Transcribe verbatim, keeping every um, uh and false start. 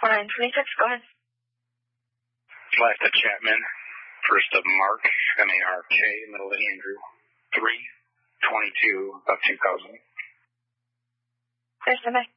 Line twenty-six, go ahead. Last of Chapman, first of Mark, M A R K, middle of Andrew, three twenty-two of two thousand. First of May.